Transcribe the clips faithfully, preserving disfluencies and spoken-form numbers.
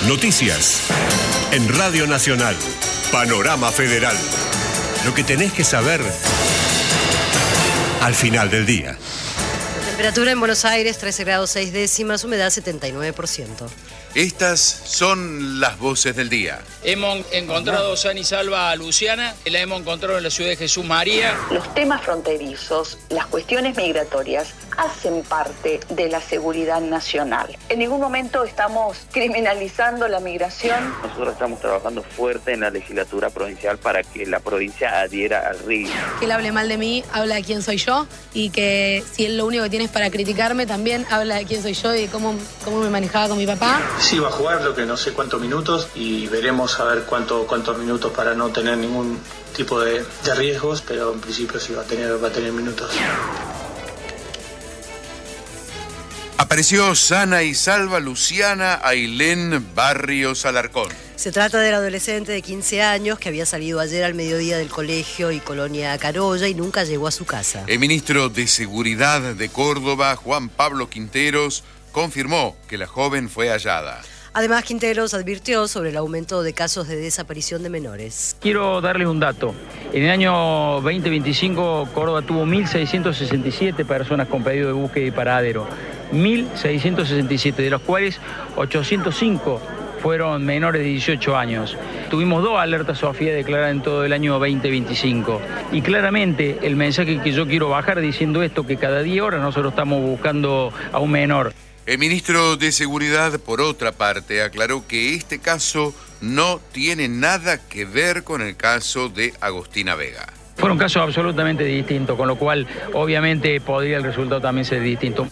Noticias. En Radio Nacional. Panorama Federal. Lo que tenés que saber al final del día. Temperatura en Buenos Aires, trece grados seis décimas, humedad setenta y nueve por ciento. Estas son las voces del día. Hemos encontrado sana y salva a Luciana, la hemos encontrado en la ciudad de Jesús María. Los temas fronterizos, las cuestiones migratorias, hacen parte de la seguridad nacional. En ningún momento estamos criminalizando la migración. Nosotros estamos trabajando fuerte en la legislatura provincial para que la provincia adhiera al R I. Que él hable mal de mí, habla de quién soy yo, y que si él lo único que tiene es para criticarme, también habla de quién soy yo y de cómo, cómo me manejaba con mi papá. Sí, va a jugar lo que no sé cuántos minutos y veremos a ver cuánto, cuántos minutos para no tener ningún tipo de, de riesgos, pero en principio sí va a tener, va a tener minutos. Apareció sana y salva Luciana Ailén Barrios Alarcón. Se trata del adolescente de quince años que había salido ayer al mediodía del colegio y colonia Carolla y nunca llegó a su casa. El ministro de Seguridad de Córdoba, Juan Pablo Quinteros, confirmó que la joven fue hallada. Además, Quinteros advirtió sobre el aumento de casos de desaparición de menores. Quiero darles un dato. En el año veinte veinticinco, Córdoba tuvo mil seiscientas sesenta y siete personas con pedido de búsqueda y paradero. mil seiscientas sesenta y siete, de los cuales ochocientos cinco fueron menores de dieciocho años. Tuvimos dos alertas Sofía declaradas en todo el año veinte veinticinco. Y claramente el mensaje que yo quiero bajar diciendo esto, que cada diez horas nosotros estamos buscando a un menor. El ministro de Seguridad, por otra parte, aclaró que este caso no tiene nada que ver con el caso de Agostina Vega. Fueron casos absolutamente distintos, con lo cual obviamente podría el resultado también ser distinto.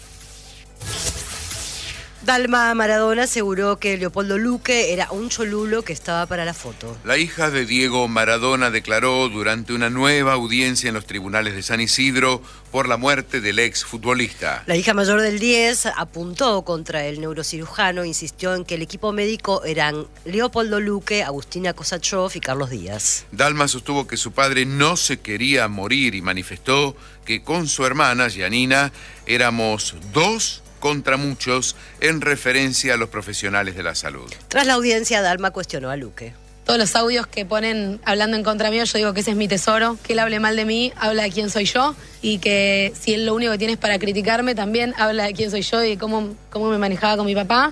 Dalma Maradona aseguró que Leopoldo Luque era un cholulo que estaba para la foto. La hija de Diego Maradona declaró durante una nueva audiencia en los tribunales de San Isidro por la muerte del exfutbolista. La hija mayor del diez apuntó contra el neurocirujano, insistió en que el equipo médico eran Leopoldo Luque, Agustina Kosachov y Carlos Díaz. Dalma sostuvo que su padre no se quería morir y manifestó que con su hermana, Gianina, éramos dos contra muchos, en referencia a los profesionales de la salud. Tras la audiencia, Dalma cuestionó a Luque. Todos los audios que ponen hablando en contra mío, yo digo que ese es mi tesoro, que él hable mal de mí, habla de quién soy yo, y que si él lo único que tiene es para criticarme, también habla de quién soy yo y de cómo, cómo me manejaba con mi papá.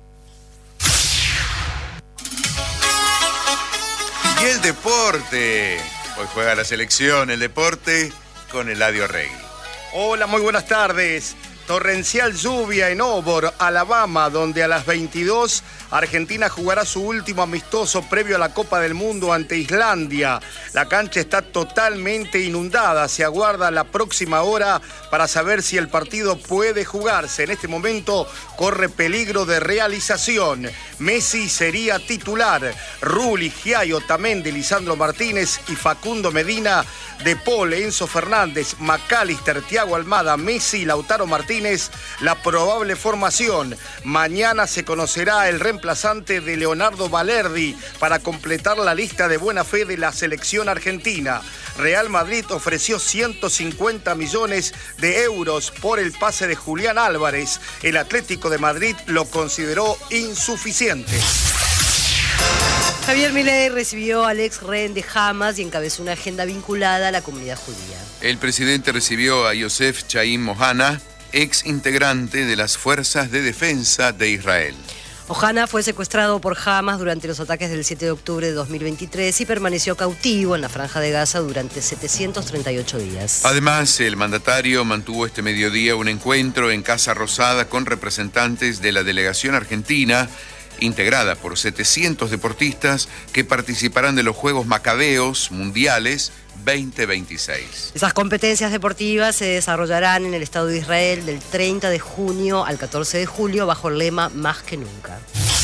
Y el deporte. Hoy juega la selección, el deporte, con Eladio Regui. Hola, muy buenas tardes. Torrencial lluvia en Obor, Alabama, donde a las veintidós Argentina jugará su último amistoso previo a la Copa del Mundo ante Islandia. La cancha está totalmente inundada. Se aguarda la próxima hora para saber si el partido puede jugarse. En este momento corre peligro de realización. Messi sería titular. Rulli, Giai, Otamendi, Lisandro Martínez y Facundo Medina, De Paul, Enzo Fernández, McAllister, Thiago Almada, Messi, Lautaro Martínez, la probable formación. Mañana se conocerá el reemplazante de Leonardo Balerdi para completar la lista de buena fe de la selección argentina. Real Madrid ofreció ciento cincuenta millones de euros por el pase de Julián Álvarez. El Atlético de Madrid lo consideró insuficiente. Javier Milei recibió al ex rehén de Hamas y encabezó una agenda vinculada a la comunidad judía. El presidente recibió a Yosef Chaim Ohana, ex integrante de las Fuerzas de Defensa de Israel. Ohana fue secuestrado por Hamas durante los ataques del siete de octubre de dos mil veintitrés y permaneció cautivo en la Franja de Gaza durante setecientos treinta y ocho días. Además, el mandatario mantuvo este mediodía un encuentro en Casa Rosada con representantes de la delegación argentina, integrada por setecientos deportistas que participarán de los Juegos Macabeos Mundiales veinte veintiséis. Esas competencias deportivas se desarrollarán en el Estado de Israel del treinta de junio al catorce de julio bajo el lema Más que nunca.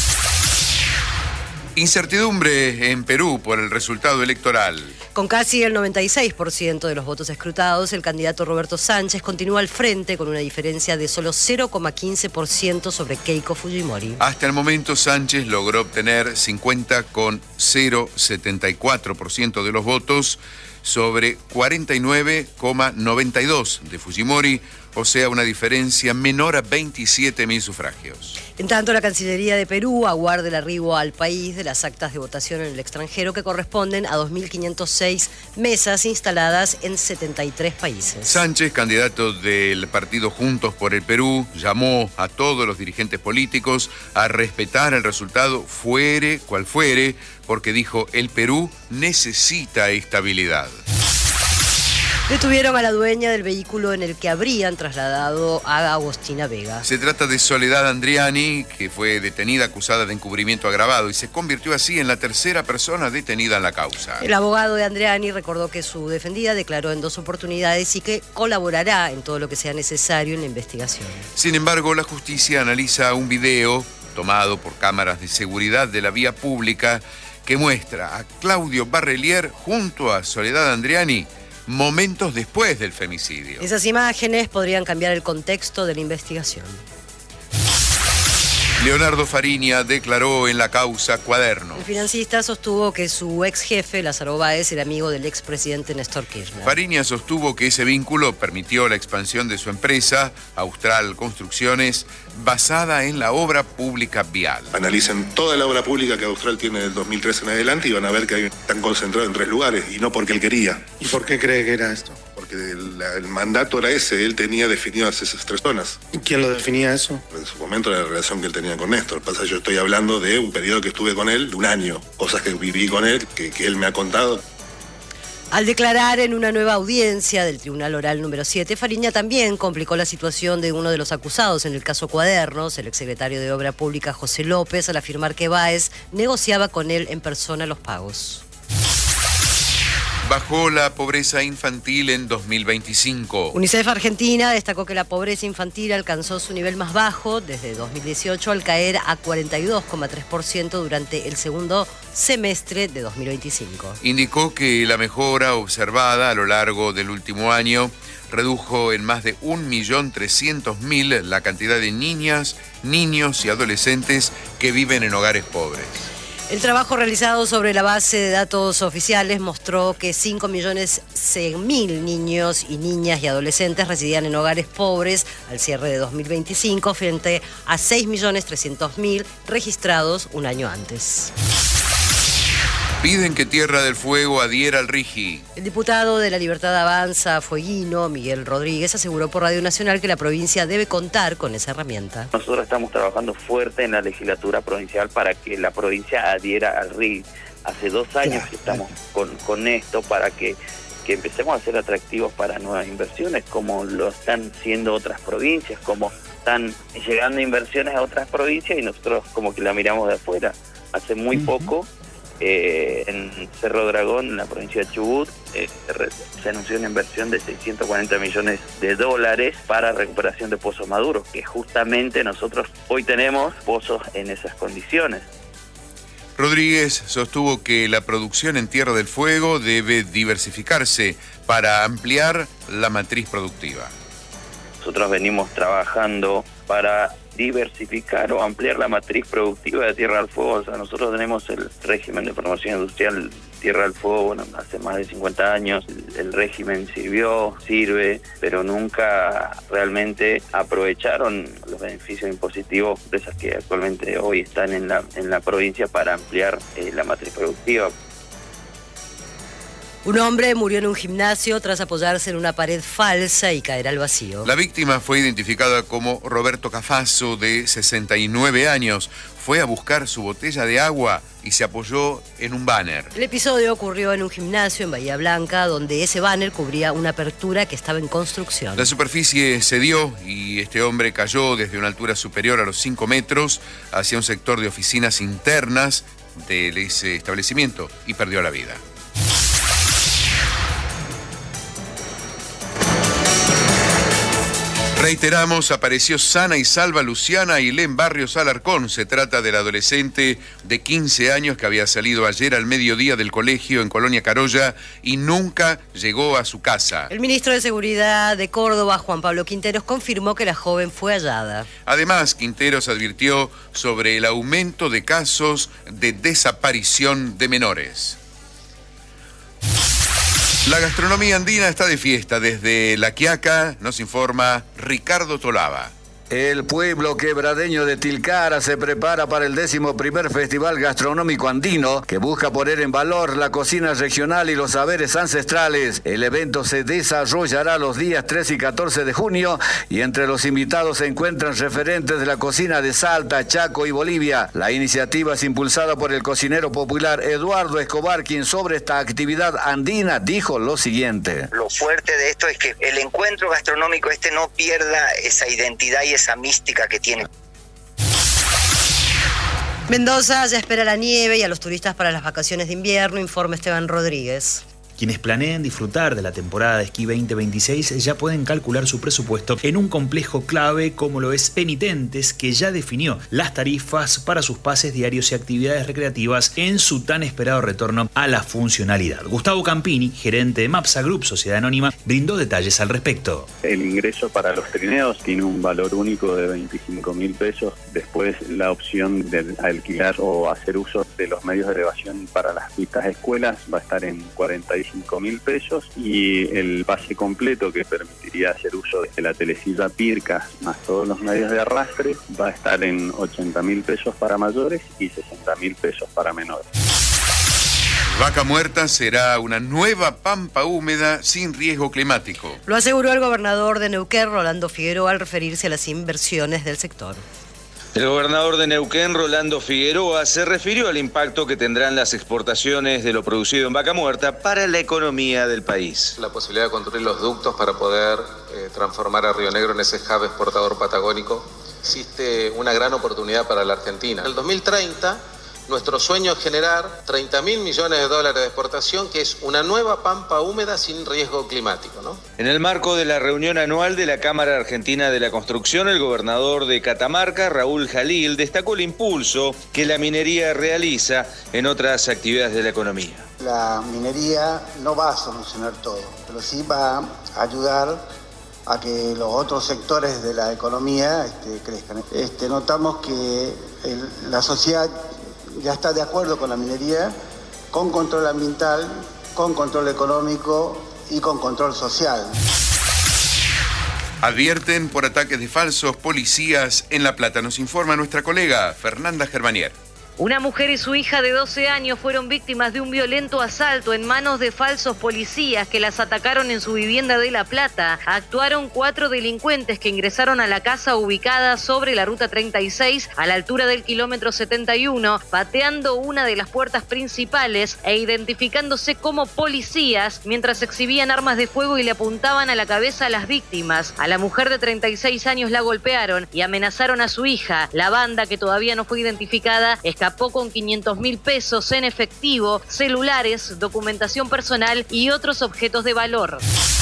Incertidumbre en Perú por el resultado electoral. Con casi el noventa y seis por ciento de los votos escrutados, el candidato Roberto Sánchez continúa al frente con una diferencia de solo cero coma quince por ciento sobre Keiko Fujimori. Hasta el momento, Sánchez logró obtener cincuenta coma cero setenta y cuatro por ciento de los votos sobre cuarenta y nueve coma noventa y dos por ciento de Fujimori, o sea, una diferencia menor a veintisiete mil sufragios. En tanto, la Cancillería de Perú aguarda el arribo al país de las actas de votación en el extranjero que corresponden a dos mil quinientas seis mesas instaladas en setenta y tres países. Sánchez, candidato del partido Juntos por el Perú, llamó a todos los dirigentes políticos a respetar el resultado fuere cual fuere, porque dijo, el Perú necesita estabilidad. Detuvieron a la dueña del vehículo en el que habrían trasladado a Agostina Vega. Se trata de Soledad Andriani, que fue detenida acusada de encubrimiento agravado y se convirtió así en la tercera persona detenida en la causa. El abogado de Andriani recordó que su defendida declaró en dos oportunidades y que colaborará en todo lo que sea necesario en la investigación. Sin embargo, la justicia analiza un video tomado por cámaras de seguridad de la vía pública que muestra a Claudio Barrelier junto a Soledad Andriani momentos después del femicidio. Esas imágenes podrían cambiar el contexto de la investigación. Leonardo Fariña declaró en la causa Cuadernos. El financista sostuvo que su ex jefe, Lázaro Báez, era amigo del expresidente Néstor Kirchner. Fariña sostuvo que ese vínculo permitió la expansión de su empresa, Austral Construcciones, basada en la obra pública vial. Analicen toda la obra pública que Austral tiene del dos mil trece en adelante y van a ver que hay, están concentrados en tres lugares, y no porque él quería. ¿Y por qué cree que era esto? Porque el, el mandato era ese, él tenía definidas esas tres zonas. ¿Y quién lo definía eso? En su momento la relación que él tenía con Néstor. Pasa, yo estoy hablando de un periodo que estuve con él, de un año. Cosas que viví con él, que, que él me ha contado. Al declarar en una nueva audiencia del Tribunal Oral número siete, Fariña también complicó la situación de uno de los acusados en el caso Cuadernos, el exsecretario de Obra Pública José López, al afirmar que Báez negociaba con él en persona los pagos. Bajó la pobreza infantil en dos mil veinticinco. UNICEF Argentina destacó que la pobreza infantil alcanzó su nivel más bajo desde dos mil dieciocho al caer a cuarenta y dos coma tres por ciento durante el segundo semestre de dos mil veinticinco. Indicó que la mejora observada a lo largo del último año redujo en más de un millón trescientos mil la cantidad de niñas, niños y adolescentes que viven en hogares pobres. El trabajo realizado sobre la base de datos oficiales mostró que cinco millones cien mil niños y niñas y adolescentes residían en hogares pobres al cierre de dos mil veinticinco frente a seis millones trescientos mil registrados un año antes. Piden que Tierra del Fuego adhiera al RIGI. El diputado de La Libertad Avanza, Fueguino, Miguel Rodríguez, aseguró por Radio Nacional que la provincia debe contar con esa herramienta. Nosotros estamos trabajando fuerte en la legislatura provincial para que la provincia adhiera al RIGI. Hace dos años que estamos con, con esto para que, que empecemos a ser atractivos para nuevas inversiones, como lo están siendo otras provincias, como están llegando inversiones a otras provincias y nosotros como que la miramos de afuera. Hace muy uh-huh. poco... Eh, en Cerro Dragón, en la provincia de Chubut, eh, se anunció una inversión de seiscientos cuarenta millones de dólares para recuperación de pozos maduros, que justamente nosotros hoy tenemos pozos en esas condiciones. Rodríguez sostuvo que la producción en Tierra del Fuego debe diversificarse para ampliar la matriz productiva. Nosotros venimos trabajando para diversificar o ampliar la matriz productiva de Tierra del Fuego. O sea, nosotros tenemos el régimen de promoción industrial Tierra del Fuego, bueno, hace más de cincuenta años. El, el régimen sirvió, sirve, pero nunca realmente aprovecharon los beneficios impositivos de empresas que actualmente hoy están en la, en la provincia para ampliar eh, la matriz productiva. Un hombre murió en un gimnasio tras apoyarse en una pared falsa y caer al vacío. La víctima fue identificada como Roberto Cafasso, de sesenta y nueve años. Fue a buscar su botella de agua y se apoyó en un banner. El episodio ocurrió en un gimnasio en Bahía Blanca, donde ese banner cubría una apertura que estaba en construcción. La superficie cedió y este hombre cayó desde una altura superior a los cinco metros hacia un sector de oficinas internas de ese establecimiento y perdió la vida. Reiteramos, apareció sana y salva Luciana Ailén Barrios Alarcón. Se trata del adolescente de quince años que había salido ayer al mediodía del colegio en Colonia Carolla y nunca llegó a su casa. El ministro de Seguridad de Córdoba, Juan Pablo Quinteros, confirmó que la joven fue hallada. Además, Quinteros advirtió sobre el aumento de casos de desaparición de menores. La gastronomía andina está de fiesta. Desde La Quiaca nos informa Ricardo Tolaba. El pueblo quebradeño de Tilcara se prepara para el décimo primer Festival Gastronómico Andino, que busca poner en valor la cocina regional y los saberes ancestrales. El evento se desarrollará los días trece y catorce de junio y entre los invitados se encuentran referentes de la cocina de Salta, Chaco y Bolivia. La iniciativa es impulsada por el cocinero popular Eduardo Escobar, quien sobre esta actividad andina dijo lo siguiente. Lo fuerte de esto es que el encuentro gastronómico este no pierda esa identidad y esa mística que tiene. Mendoza ya espera la nieve y a los turistas para las vacaciones de invierno, informa Esteban Rodríguez. Quienes planeen disfrutar de la temporada de esquí veinte veintiséis ya pueden calcular su presupuesto en un complejo clave como lo es Penitentes, que ya definió las tarifas para sus pases diarios y actividades recreativas en su tan esperado retorno a la funcionalidad. Gustavo Campini, gerente de Mapsa Group, sociedad anónima, brindó detalles al respecto. El ingreso para los trineos tiene un valor único de veinticinco mil pesos. Después la opción de alquilar o hacer uso de los medios de elevación para las pistas de escuelas va a estar en cuarenta y cinco mil pesos y el pase completo, que permitiría hacer uso de la telesilla Pirca más todos los medios de arrastre, va a estar en ochenta mil pesos para mayores y sesenta mil pesos para menores. Vaca Muerta será una nueva pampa húmeda sin riesgo climático. Lo aseguró el gobernador de Neuquén, Rolando Figueroa, al referirse a las inversiones del sector. El gobernador de Neuquén, Rolando Figueroa, se refirió al impacto que tendrán las exportaciones de lo producido en Vaca Muerta para la economía del país. La posibilidad de construir los ductos para poder eh, transformar a Río Negro en ese hub exportador patagónico. Existe una gran oportunidad para la Argentina. En el dos mil treinta, nuestro sueño es generar treinta mil millones de dólares de exportación, que es una nueva pampa húmeda sin riesgo climático, ¿no? En el marco de la reunión anual de la Cámara Argentina de la Construcción, el gobernador de Catamarca, Raúl Jalil, destacó el impulso que la minería realiza en otras actividades de la economía. La minería no va a solucionar todo, pero sí va a ayudar a que los otros sectores de la economía este, crezcan. Este, notamos que el, la sociedad ya está de acuerdo con la minería, con control ambiental, con control económico y con control social. Advierten por ataques de falsos policías en La Plata. Nos informa nuestra colega Fernanda Germanier. Una mujer y su hija de doce años fueron víctimas de un violento asalto en manos de falsos policías que las atacaron en su vivienda de La Plata. Actuaron cuatro delincuentes que ingresaron a la casa ubicada sobre la ruta treinta y seis a la altura del kilómetro setenta y uno, pateando una de las puertas principales e identificándose como policías mientras exhibían armas de fuego y le apuntaban a la cabeza a las víctimas. A la mujer de treinta y seis años la golpearon y amenazaron a su hija. La banda, que todavía no fue identificada, escapó con quinientos mil pesos en efectivo, celulares, documentación personal y otros objetos de valor.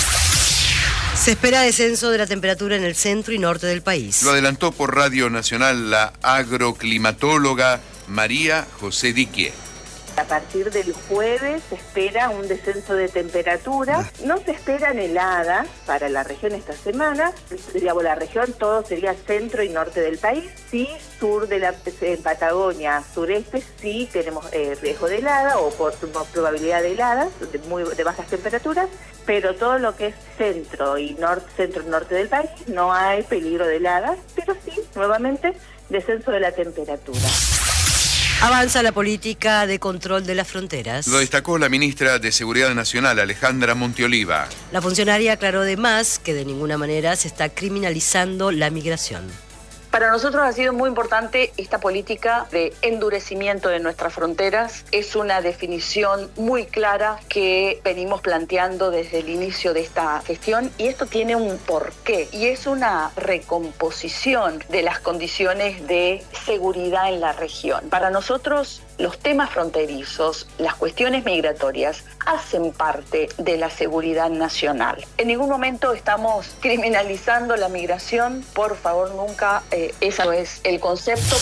Se espera descenso de la temperatura en el centro y norte del país. Lo adelantó por Radio Nacional la agroclimatóloga María José Diquié. A partir del jueves se espera un descenso de temperatura. No se esperan heladas para la región esta semana. Digamos, la región todo sería centro y norte del país. Sí, sur de la en Patagonia, sureste, sí tenemos eh, riesgo de helada o por, por probabilidad de heladas de, muy, de bajas temperaturas. Pero todo lo que es centro y norte, centro y norte del país no hay peligro de heladas, pero sí, nuevamente, descenso de la temperatura. Avanza la política de control de las fronteras. Lo destacó la ministra de Seguridad Nacional, Alejandra Montioliva. La funcionaria aclaró además que de ninguna manera se está criminalizando la migración. Para nosotros ha sido muy importante esta política de endurecimiento de nuestras fronteras. Es una definición muy clara que venimos planteando desde el inicio de esta gestión y esto tiene un porqué y es una recomposición de las condiciones de seguridad en la región. Para nosotros, los temas fronterizos, las cuestiones migratorias, hacen parte de la seguridad nacional. En ningún momento estamos criminalizando la migración, por favor, nunca, eh, ese no es el concepto.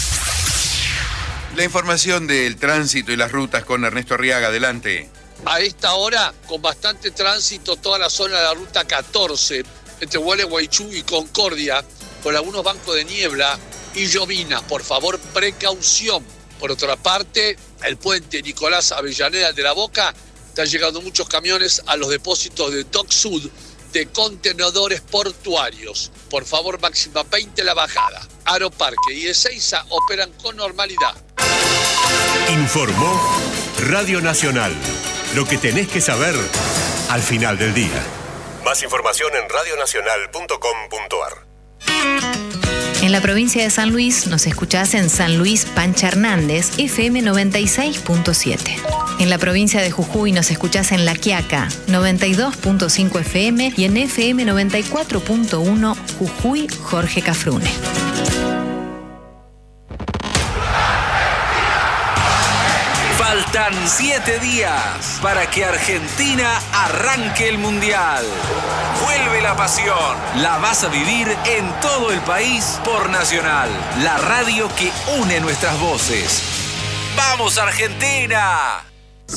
La información del tránsito y las rutas con Ernesto Arriaga, adelante. A esta hora, con bastante tránsito, toda la zona de la ruta catorce, entre Gualeguaychú y Concordia, con algunos bancos de niebla y llovina. Por favor, precaución. Por otra parte, el puente Nicolás Avellaneda de la Boca Están llegando muchos camiones a los depósitos de Dock Sud de contenedores portuarios. Por favor, máxima veinte la bajada. Aeroparque y Ezeiza operan con normalidad. Informó Radio Nacional. Lo que tenés que saber al final del día. Más información en radio nacional punto com punto a r. En la provincia de San Luis nos escuchás en San Luis Pancha Hernández, F M noventa y seis punto siete. En la provincia de Jujuy nos escuchás en La Quiaca, noventa y dos punto cinco F M y en F M noventa y cuatro punto uno Jujuy Jorge Cafrune. Faltan siete días para que Argentina arranque el Mundial. Vuelve la pasión. La vas a vivir en todo el país por Nacional, la radio que une nuestras voces. ¡Vamos, Argentina!